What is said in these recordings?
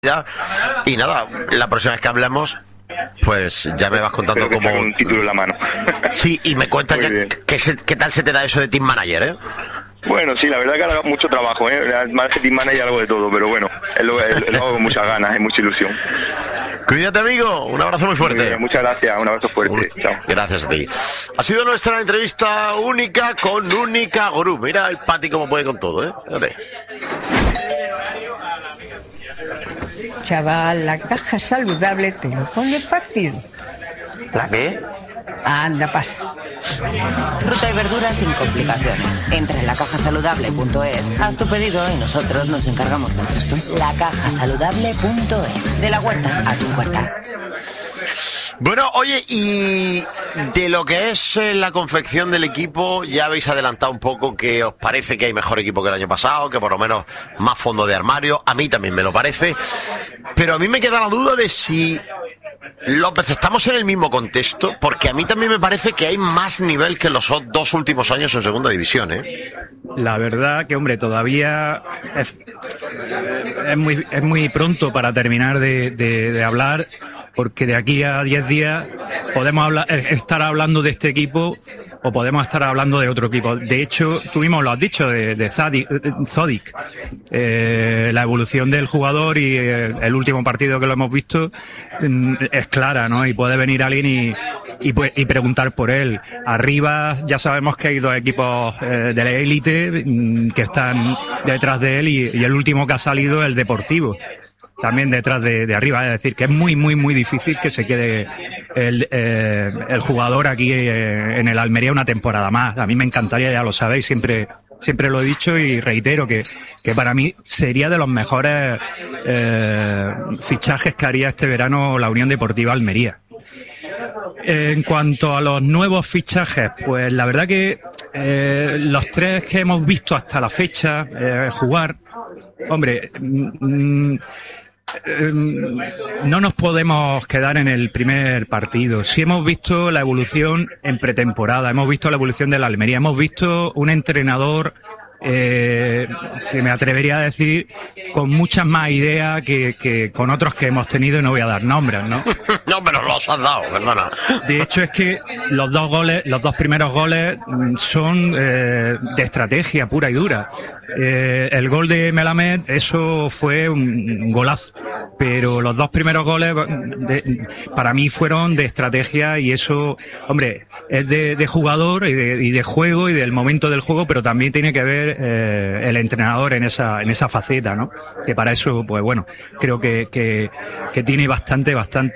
Y nada, la próxima vez que hablemos, pues ya me vas contando cómo... Con un título en la mano. Sí, y me cuentas qué tal se te da eso de team manager, ¿eh? Bueno, sí, la verdad que hago mucho trabajo, más que team manager algo de todo, pero bueno, lo hago con muchas ganas, mucha ilusión. Cuídate, amigo, un abrazo muy fuerte. Muchas gracias, un abrazo fuerte. Chao. Gracias a ti. Ha sido nuestra entrevista única con Única Gurú. Mira el Pati cómo puede con todo, ¿eh? Fíjate. Chaval, la caja saludable te lo pone fácil. ¿La qué? Anda, pasa. Fruta y verduras sin complicaciones. Entra en lacajasaludable.es, haz tu pedido y nosotros nos encargamos del resto. Lacajasaludable.es. De la huerta a tu puerta. Bueno, oye, y de lo que es la confección del equipo, ya habéis adelantado un poco que os parece que hay mejor equipo que el año pasado, que por lo menos más fondo de armario. A mí también me lo parece. Pero a mí me queda la duda de si, López, estamos en el mismo contexto, porque a mí también me parece que hay más nivel que en los 2 últimos años en segunda división, ¿eh? La verdad que, hombre, todavía es muy pronto para terminar de hablar, porque de aquí a 10 días podemos estar hablando de este equipo o podemos estar hablando de otro equipo. De hecho, lo has dicho, de Zodic. La evolución del jugador y el último partido que lo hemos visto es clara, ¿no? Y puede venir alguien y preguntar por él. Arriba ya sabemos que hay 2 equipos de la élite que están detrás de él y el último que ha salido es el Deportivo, también detrás de arriba. Es decir, que es muy, muy, muy difícil que se quede el jugador aquí en el Almería una temporada más. A mí me encantaría, ya lo sabéis, siempre lo he dicho y reitero que para mí sería de los mejores fichajes que haría este verano la Unión Deportiva Almería. En cuanto a los nuevos fichajes, pues la verdad que los 3 que hemos visto hasta la fecha jugar, hombre, no nos podemos quedar en el primer partido. Sí hemos visto la evolución en pretemporada, hemos visto la evolución de la Almería, hemos visto un entrenador que me atrevería a decir con muchas más ideas que con otros que hemos tenido, y no voy a dar nombres, ¿no? No, pero los has dado, perdona. De hecho, es que los 2 primeros goles son de estrategia pura y dura. El gol de Melamed, eso fue un golazo, pero los 2 primeros goles para mí fueron de estrategia, y eso, hombre, es de jugador y de juego y del momento del juego, pero también tiene que ver el entrenador en esa faceta, ¿no? Que para eso, pues bueno, creo que tiene bastante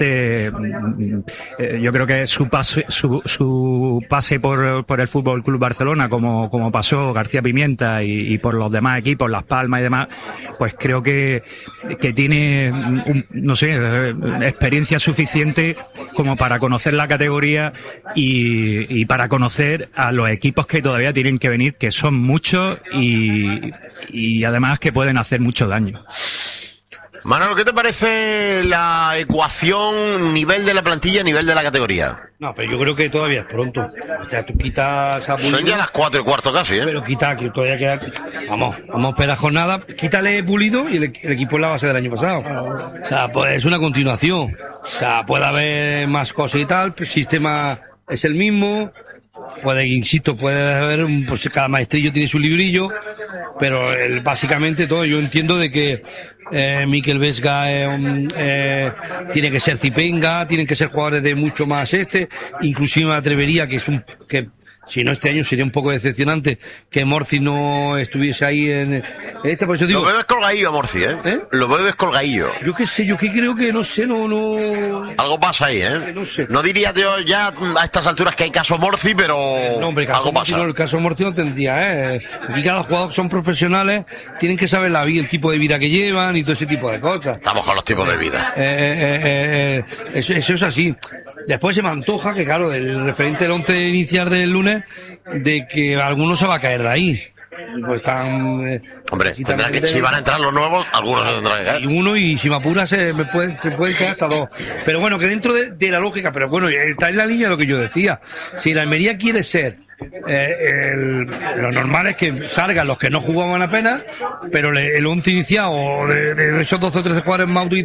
yo creo que su pase por el Fútbol Club Barcelona, como pasó García Pimienta y por los demás equipos, Las Palmas y demás, pues creo que tiene experiencia suficiente como para conocer la categoría y para conocer a los equipos que todavía tienen que venir, que son muchos y además que pueden hacer mucho daño. Manolo, ¿qué te parece la ecuación nivel de la plantilla, nivel de la categoría? No, pero yo creo que todavía es pronto. O sea, tú quitas a Pulido. Son ya las 4:15 casi, ¿eh? Pero quita, que todavía queda... Vamos a esperar jornada. Quítale Pulido y el equipo es la base del año pasado. O sea, pues es una continuación. O sea, puede haber más cosas y tal, el sistema es el mismo. Puede haber, pues cada maestrillo tiene su librillo, pero básicamente todo, yo entiendo de que Mikel Vesga tiene que ser Zipenga, tienen que ser jugadores de mucho más inclusive me atrevería que si no este año sería un poco decepcionante que Morci no estuviese ahí en esta, por eso digo. Lo veo descolgadillo a Morci, ¿eh? Lo veo descolgadillo. Yo qué sé, yo que creo que no. Algo pasa ahí, ¿eh? No sé. No diría yo ya a estas alturas que hay caso Morci, pero no, hombre, algo pasa. El caso Morci no tendría, Aquí cada jugador son profesionales, tienen que saber el tipo de vida que llevan y todo ese tipo de cosas. Estamos con los tipos de vida. Eso es así. Después se me antoja que, claro, el referente del 11 inicial del lunes, de que algunos se va a caer de ahí. Pues están... Hombre, si van a entrar los nuevos, algunos se tendrán que caer. Y uno, y si me apuras, se pueden caer hasta 2. Pero bueno, que dentro de la lógica, pero bueno, está en la línea de lo que yo decía. Si la Almería quiere ser lo normal es que salgan los que no jugaban apenas, pero el 11 iniciado de esos 12 o 13 jugadores más utilizados